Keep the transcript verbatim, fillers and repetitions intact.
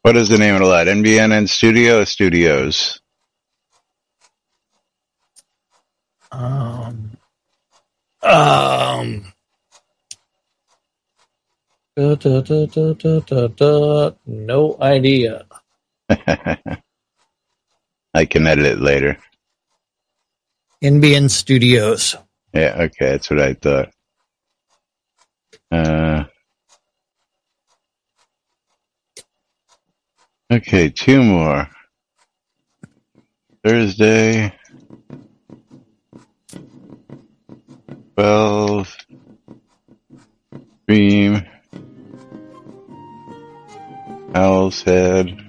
What is the name of the lot? N B N N Studio or Studios? Um, um, da, da, da, da, da, da, da, no idea. I can edit it later. N B N Studios. Yeah, okay, that's what I thought. Uh, okay, two more. Thursday, twelve, Dream, Owl's Head.